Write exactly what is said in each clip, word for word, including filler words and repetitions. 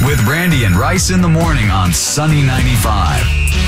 With Brandy and Rice in the morning on Sunny ninety-five.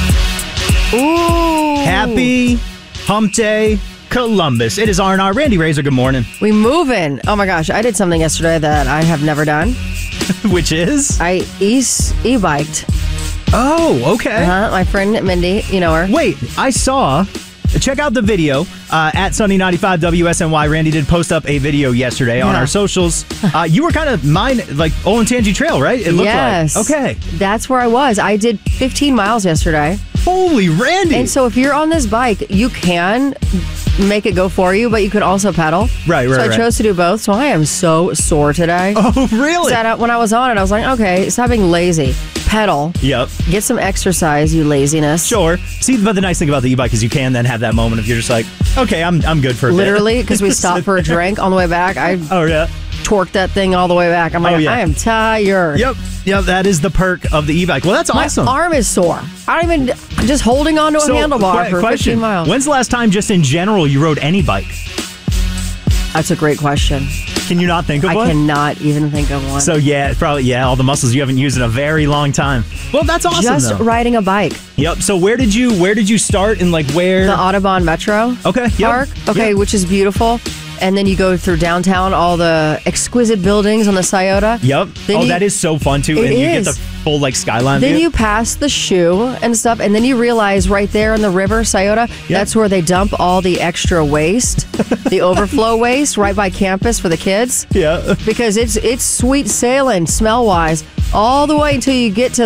Ooh. Happy Hump Day, Columbus. It is R and R. Randy Razor, good morning. We moving. Oh my gosh, I did something yesterday that I have never done. Which is? I e- e-biked. Oh, okay. Uh-huh. My friend Mindy, you know her. Wait, I saw... Check out the video uh, at Sunny ninety-five W S N Y. Randy did post up a video yesterday yeah. on our socials. Uh, you were kind of mine, like Olentangy Trail, right? It looked yes. like. Okay. That's where I was. I did fifteen miles yesterday. Holy Randy. And so if you're on this bike, you can make it go for you, but you could also pedal. Right, right, So I right. chose to do both. So I am so sore today. Oh, really? So I- when I was on it, I was like, okay, stop being lazy. Pedal. Yep. Get some exercise, you laziness. Sure. See, but the nice thing about the e-bike is you can then have that moment if you're just like, okay, I'm I'm good for a Literally, bit. because we stopped for a drink on the way back. I Oh, yeah. torqued that thing all the way back. I'm like, Oh, yeah. I am tired. Yep. Yep. That is the perk of the e-bike. Well, that's My awesome. arm is sore. I don't even, just holding on to a So, handlebar que- for question. fifteen miles. When's the last time, just in general, you rode any bike? That's a great question. Can you not think of I one? cannot even think of one. So, yeah, probably, yeah, all the muscles you haven't used in a very long time. Well, that's awesome, just though. riding a bike. Yep. So, where did you where did you start and, like, where? The Audubon Metro Okay, yep. Park. Okay, Yep. which is beautiful. And then you go through downtown, all the exquisite buildings on the Scioto. Yep. Then oh, you- that is so fun, too. It and you is. get the full, like, skyline Then view. you pass the shoe and stuff, and then you realize right there in the river, Scioto, that's where they dump all the extra waste, the overflow waste, right by campus for the kids. Yeah. Because it's it's sweet sailing, smell-wise, all the way until you get to